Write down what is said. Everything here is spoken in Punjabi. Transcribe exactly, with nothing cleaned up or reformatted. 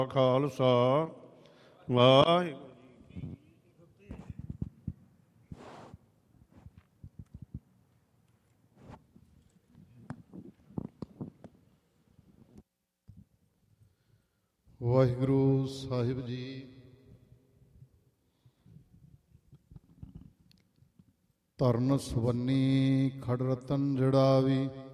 ਖਾਲਸਾ ਵਾਹਿਗੁਰੂ ਵਾਹਿਗੁਰੂ ਸਾਹਿਬ ਜੀ। ਧਰਨ ਸਵੰਨੀ ਖੜ ਰਤਨ ਜੜਾਵੀ,